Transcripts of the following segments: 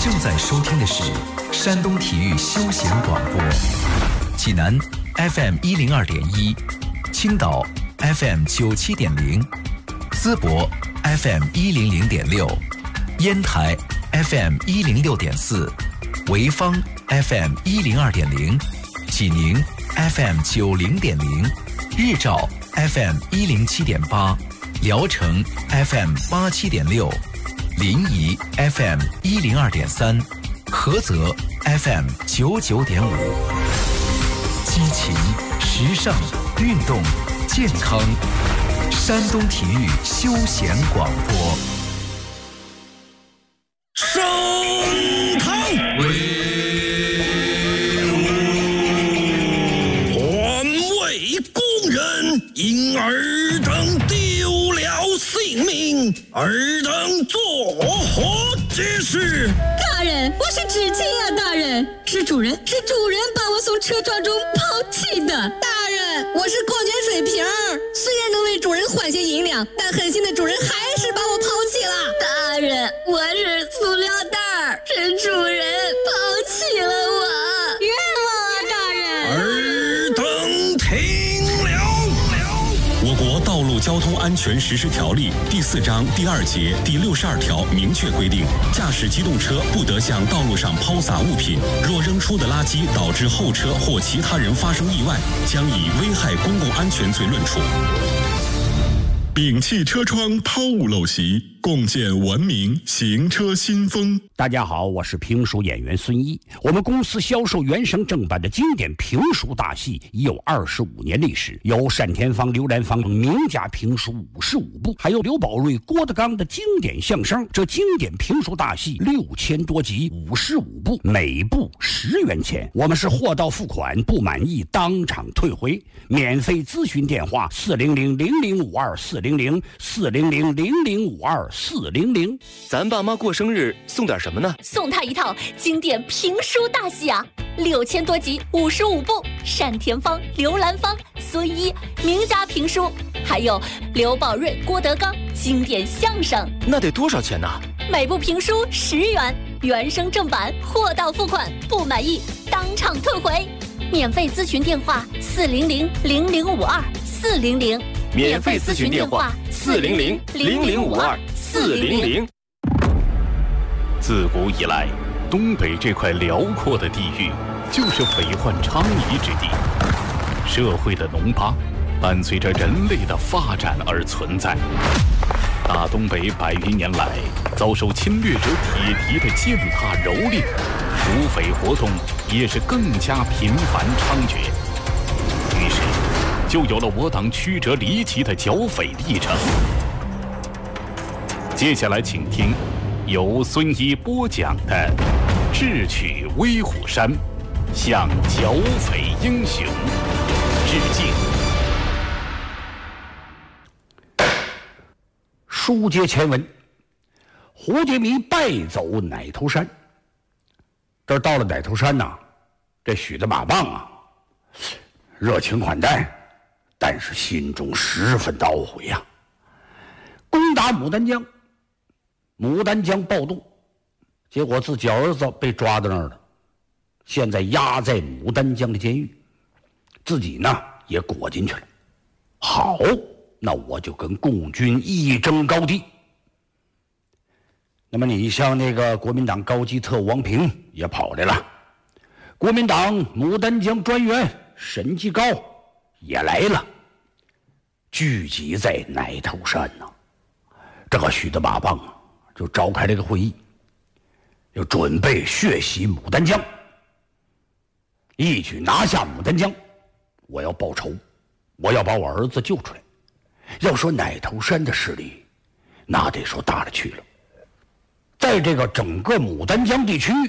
正在收听的是山东体育休闲广播，济南 FM102.1，青岛 FM97.0，淄博 FM100.6，烟台 FM106.4，潍坊 FM102.0，济宁 FM90.0，日照 FM107.8，聊城 FM87.6，临沂 FM102.3，菏泽 FM99.5，激情、时尚、运动、健康，山东体育休闲广播。 升堂威武，环卫工人因尔等丢了性命，尔等作何解释？ 大人，我是知情啊，大人，是主人把我从车撞中抛弃的。大人，我是矿泉水瓶儿，虽然能为主人换些银两，但狠心的主人还是把我抛弃了。大人，我是塑料袋儿，是主人抛弃了我，冤枉啊，大人！ 尔等听了。 我国道路交通安全实施条例第4章第2节第62条明确规定，驾驶机动车不得向道路上抛洒物品，若扔出的垃圾导致后车或其他人发生意外，将以危害公共安全罪论处。摒弃车窗抛物陋习，共建文明行车新风。 大家好，我是评书演员孙一。我们公司销售原声正版的经典评书大戏已有25年历史，有单田芳、刘兰芳名家评书55部，还有刘宝瑞、郭德纲的经典相声。这经典评书大戏6000多集，55部，每部10元钱。我们是货到付款，不满意当场退回。免费咨询电话400-0052-400，400-0052-400。 咱爸妈过生日送点什么呢？ 送他一套经典评书大戏啊，6000多集，55部，单田芳、刘兰芳、孙一名家评书，还有刘宝瑞、郭德纲经典相声。 那得多少钱呢？ 每部评书10元，原声正版，货到付款，不满意当场退回。免费咨询电话400-0052-400， 免费咨询电话400-0052-400。 自古以来，东北这块辽阔的地域就是匪患昌夷之地。社会的脓疤伴随着人类的发展而存在。大东北100余年来遭受侵略者铁蹄的践踏蹂躏，土匪活动也是更加频繁猖獗，于是就有了我党曲折离奇的剿匪历程。接下来请听由孙一播讲的《智取威虎山》，向剿匪英雄致敬。 书接前文，胡杰迷败走奶头山。这到了奶头山呐，这许的马棒啊，热情款待，但是心中十分懊悔呀。攻打牡丹江，牡丹江暴动，结果自己儿子被抓到那儿了，现在押在牡丹江的监狱，自己呢也裹进去了。好，那我就跟共军一争高低。那么你像那个国民党高级特务王平也跑来了，国民党牡丹江专员沈继高也来了，聚集在奶头山呢。这个许的马棒就召开了一个会议，要准备血洗牡丹江，一举拿下牡丹江。我要报仇，我要把我儿子救出来。要说奶头山的势力，那得说大了去了。在这个整个牡丹江地区，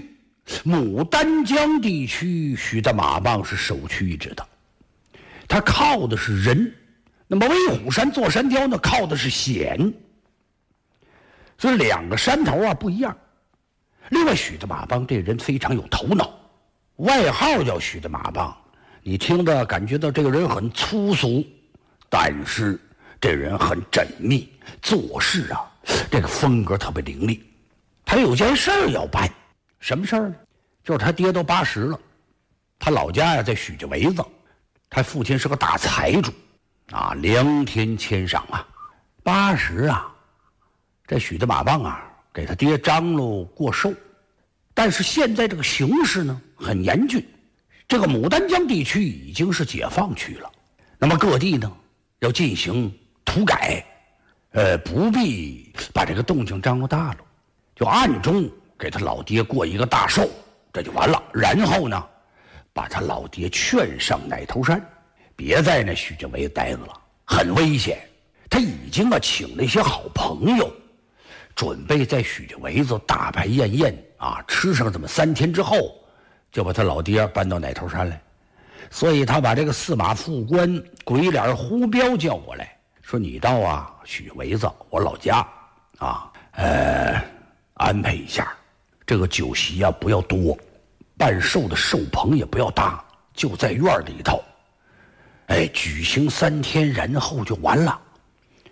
许的马棒是首屈一指的，他靠的是人，那么威虎山坐山雕呢，靠的是险。所以两个山头啊不一样。另外许的马棒这人非常有头脑，外号叫许的马棒，你听着感觉到这个人很粗俗，但是这人很缜密，做事啊这个风格特别凌厉。他有件事要办， 什么事儿呢？就是他爹都80了，他老家呀在许家围子，他父亲是个大财主啊，良田千赏啊。80啊，这许家马棒啊给他爹张罗过寿，但是现在这个形势呢很严峻，这个牡丹江地区已经是解放区了，那么各地呢要进行土改，不必把这个动静张罗大了，就暗中给他老爹过一个大寿，这就完了。然后呢，把他老爹劝上奶头山，别在那许家围待着了，很危险。他已经请了一些好朋友，准备在许家围子大排宴宴啊，吃上这么3天之后，就把他老爹搬到奶头山来。所以他把这个司马副官鬼脸胡彪叫过来，说你到啊许家围子我老家啊，安排一下这个酒席啊不要多，办寿的寿棚也不要大，就在院里头，举行3天，然后就完了。